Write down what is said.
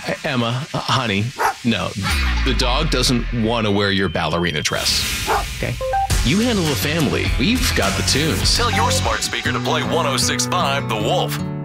Emma, honey, no, the dog doesn't want to wear your ballerina dress. Okay. You handle the family. We've got the tunes. Tell your smart speaker to play 106.5 The Wolf.